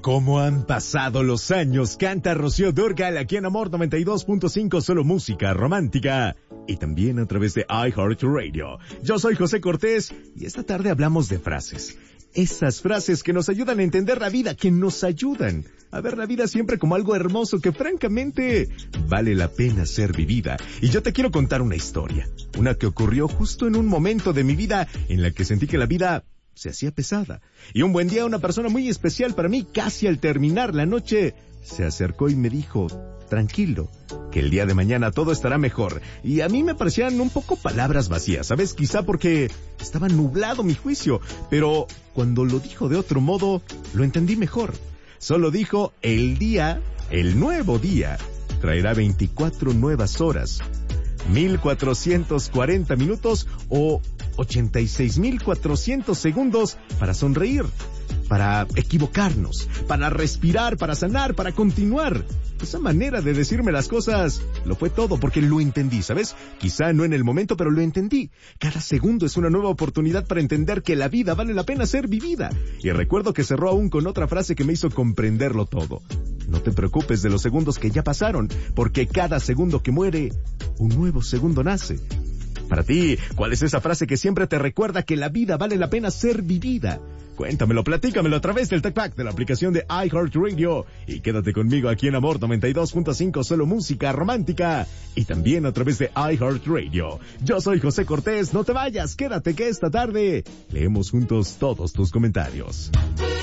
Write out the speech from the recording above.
¿Cómo han pasado los años? Canta Rocío Dúrcal aquí en Amor 92.5, solo música romántica. Y también a través de iHeartRadio. Yo soy José Cortés y esta tarde hablamos de frases. Esas frases que nos ayudan a entender la vida, que nos ayudan a ver la vida siempre como algo hermoso que francamente vale la pena ser vivida. Y yo te quiero contar una historia. Una que ocurrió justo en un momento de mi vida en la que sentí que la vida se hacía pesada. Y un buen día una persona muy especial para mí, casi al terminar la noche, se acercó y me dijo, tranquilo, que el día de mañana todo estará mejor. Y a mí me parecían un poco palabras vacías, ¿sabes? Quizá porque estaba nublado mi juicio, pero cuando lo dijo de otro modo, lo entendí mejor. Solo dijo, el nuevo día, traerá 24 nuevas horas, 1440 minutos o 86.400 segundos para sonreír, para equivocarnos, para respirar, para sanar, para continuar. Esa manera de decirme las cosas lo fue todo porque lo entendí, ¿sabes? Quizá no en el momento, pero lo entendí. Cada segundo es una nueva oportunidad para entender que la vida vale la pena ser vivida. Y recuerdo que cerró aún con otra frase que me hizo comprenderlo todo. No te preocupes de los segundos que ya pasaron, porque cada segundo que muere, un nuevo segundo nace. Para ti, ¿cuál es esa frase que siempre te recuerda que la vida vale la pena ser vivida? Cuéntamelo, platícamelo a través del TalkBack de la aplicación de iHeartRadio y quédate conmigo aquí en Amor 92.5, solo música romántica y también a través de iHeartRadio. Yo soy José Cortés, no te vayas, quédate que esta tarde leemos juntos todos tus comentarios.